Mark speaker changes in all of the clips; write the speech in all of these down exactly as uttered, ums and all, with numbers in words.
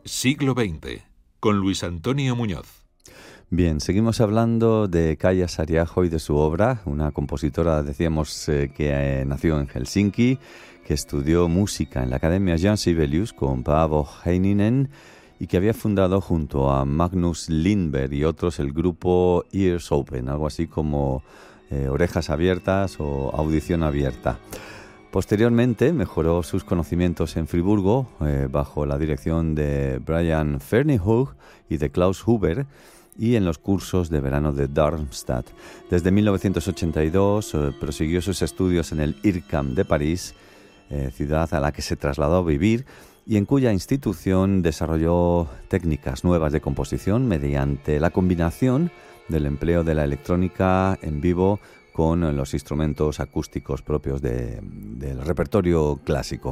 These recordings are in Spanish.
Speaker 1: Siglo veinte, con Luis Antonio Muñoz.
Speaker 2: Bien, seguimos hablando de Kaija Saariaho y de su obra, una compositora, decíamos, eh, que eh, nació en Helsinki, que estudió música en la Academia Jan Sibelius con Paavo Heininen y que había fundado junto a Magnus Lindberg y otros el grupo Ears Open, algo así como eh, orejas abiertas o audición abierta. Posteriormente mejoró sus conocimientos en Friburgo eh, bajo la dirección de Brian Ferneyhough y de Klaus Huber y en los cursos de verano de Darmstadt. Desde mil novecientos ochenta y dos eh, prosiguió sus estudios en el I R C A M de París, eh, ciudad a la que se trasladó a vivir y en cuya institución desarrolló técnicas nuevas de composición mediante la combinación del empleo de la electrónica en vivo con los instrumentos acústicos propios de, del repertorio clásico.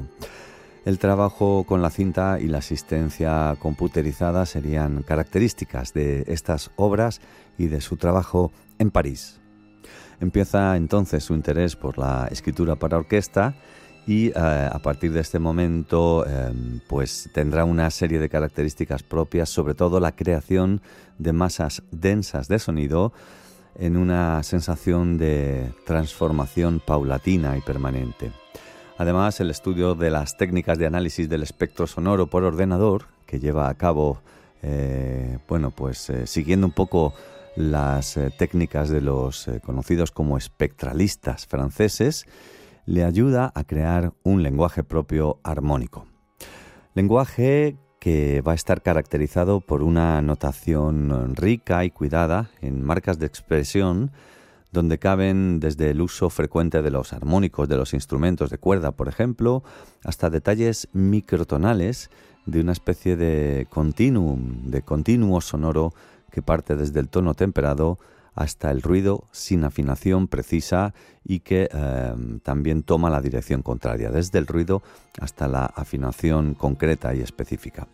Speaker 2: El trabajo con la cinta y la asistencia computerizada serían características de estas obras y de su trabajo en París. Empieza entonces su interés por la escritura para orquesta y eh, a partir de este momento eh, pues tendrá una serie de características propias, sobre todo la creación de masas densas de sonido en una sensación de transformación paulatina y permanente. Además, el estudio de las técnicas de análisis del espectro sonoro por ordenador, que lleva a cabo, eh, bueno, pues eh, siguiendo un poco las eh, técnicas de los eh, conocidos como espectralistas franceses, le ayuda a crear un lenguaje propio armónico. Lenguaje que va a estar caracterizado por una notación rica y cuidada en marcas de expresión, donde caben desde el uso frecuente de los armónicos de los instrumentos de cuerda, por ejemplo, hasta detalles microtonales de una especie de continuum, de continuo sonoro que parte desde el tono temperado hasta el ruido sin afinación precisa y que eh, también toma la dirección contraria, desde el ruido hasta la afinación concreta y específica.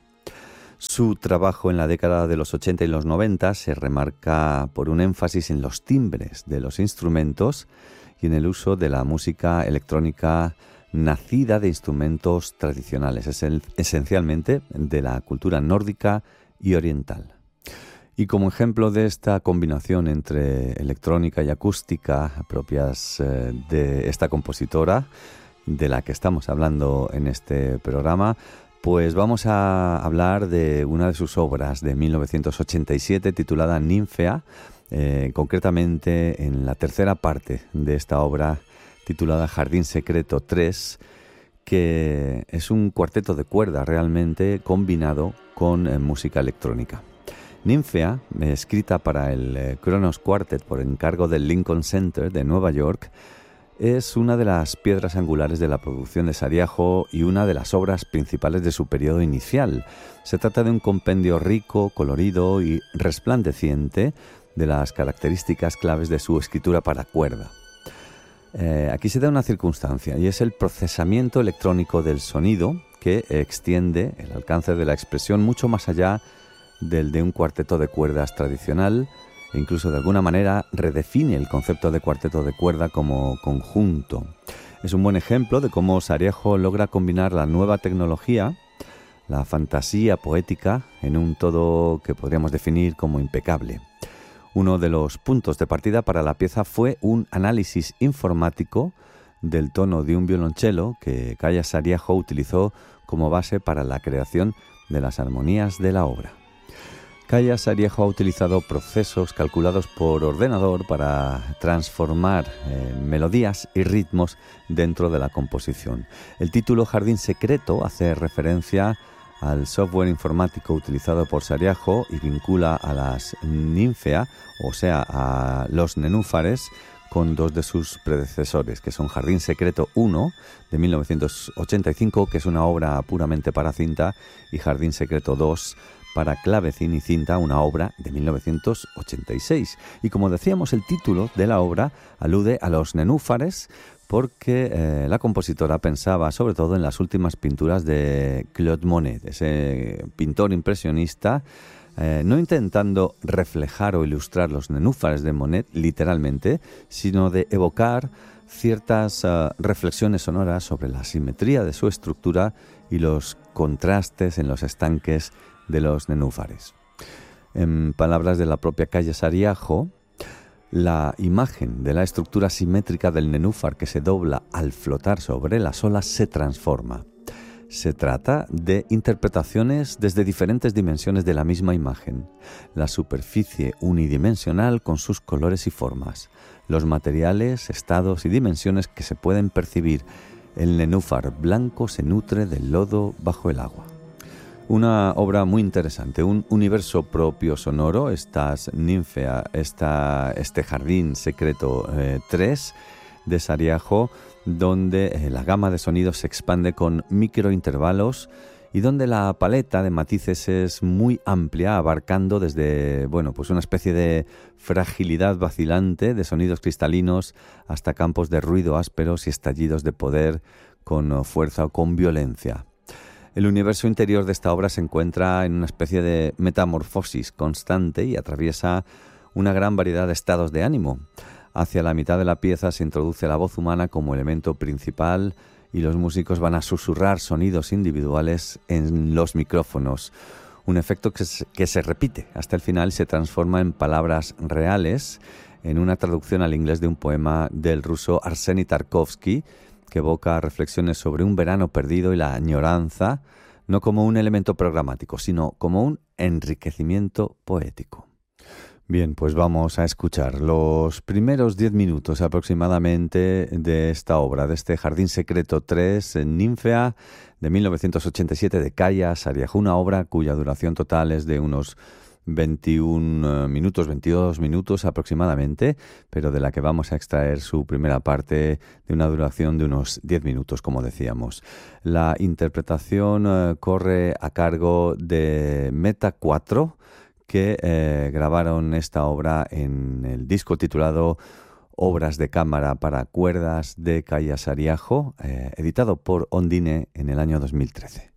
Speaker 2: Su trabajo en la década de los ochenta y los noventa se remarca por un énfasis en los timbres de los instrumentos y en el uso de la música electrónica nacida de instrumentos tradicionales, esencialmente de la cultura nórdica y oriental. Y como ejemplo de esta combinación entre electrónica y acústica propias eh, de esta compositora, de la que estamos hablando en este programa, pues vamos a hablar de una de sus obras de mil novecientos ochenta y siete titulada Ninfea, eh, concretamente en la tercera parte de esta obra titulada Jardín Secreto tres, que es un cuarteto de cuerda realmente combinado con eh, música electrónica. Ninfea, escrita para el eh, Kronos Quartet por encargo del Lincoln Center de Nueva York, es una de las piedras angulares de la producción de Saariaho y una de las obras principales de su periodo inicial. Se trata de un compendio rico, colorido y resplandeciente de las características claves de su escritura para cuerda. Eh, aquí se da una circunstancia y es el procesamiento electrónico del sonido que extiende el alcance de la expresión mucho más allá del de un cuarteto de cuerdas tradicional e incluso de alguna manera redefine el concepto de cuarteto de cuerda como conjunto. Es un buen ejemplo de cómo Saariaho logra combinar la nueva tecnología, la fantasía poética, en un todo que podríamos definir como impecable. Uno de los puntos de partida para la pieza fue un análisis informático del tono de un violonchelo que Kaija Saariaho utilizó como base para la creación de las armonías de la obra. Kaija Saariaho ha utilizado procesos calculados por ordenador para transformar eh, melodías y ritmos dentro de la composición. El título Jardín Secreto hace referencia al software informático utilizado por Saariaho y vincula a las Ninfea, o sea, a los nenúfares, con dos de sus predecesores, que son Jardín Secreto uno, de mil novecientos ochenta y cinco, que es una obra puramente para cinta, y Jardín Secreto dos, para clavecín y cinta, una obra de mil novecientos ochenta y seis. Y como decíamos, el título de la obra alude a los nenúfares porque eh, la compositora pensaba sobre todo en las últimas pinturas de Claude Monet, ese pintor impresionista, eh, no intentando reflejar o ilustrar los nenúfares de Monet literalmente, sino de evocar ciertas uh, reflexiones sonoras sobre la simetría de su estructura y los contrastes en los estanques de los nenúfares. En palabras de la propia Kaya Sariaho, la imagen de la estructura simétrica del nenúfar que se dobla al flotar sobre las olas se transforma. Se trata de interpretaciones desde diferentes dimensiones de la misma imagen. La superficie unidimensional con sus colores y formas, los materiales, estados y dimensiones que se pueden percibir. El nenúfar blanco se nutre del lodo bajo el agua. Una obra muy interesante, un universo propio sonoro, estas ninfea, esta, este jardín secreto eh, tres de Sariaho, donde eh, la gama de sonidos se expande con microintervalos y donde la paleta de matices es muy amplia, abarcando desde, bueno, pues una especie de fragilidad vacilante de sonidos cristalinos hasta campos de ruido ásperos y estallidos de poder con fuerza o con violencia. El universo interior de esta obra se encuentra en una especie de metamorfosis constante y atraviesa una gran variedad de estados de ánimo. Hacia la mitad de la pieza se introduce la voz humana como elemento principal y los músicos van a susurrar sonidos individuales en los micrófonos. Un efecto que se, que se repite hasta el final y se transforma en palabras reales en una traducción al inglés de un poema del ruso Arseny Tarkovsky, que evoca reflexiones sobre un verano perdido y la añoranza, no como un elemento programático, sino como un enriquecimiento poético. Bien, pues vamos a escuchar los primeros diez minutos aproximadamente de esta obra, de este Jardín Secreto tres, Ninfea, de mil novecientos ochenta y siete, de Kaya Sariaho, una obra cuya duración total es de unos veintiún minutos, veintidós minutos aproximadamente, pero de la que vamos a extraer su primera parte de una duración de unos diez minutos, como decíamos. La interpretación eh, corre a cargo de Meta cuatro, que eh, grabaron esta obra en el disco titulado Obras de cámara para cuerdas de Kaya Sariaho, eh, editado por Ondine en el año dos mil trece.